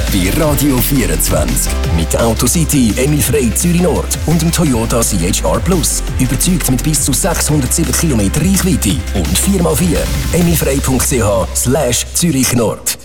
bei Radio 24. Mit der Autocity Emil Frey Zürich Nord und dem Toyota CHR Plus. Überzeugt mit bis zu 607 km Reichweite und 4x4. emilfrey.ch/Zürich Nord.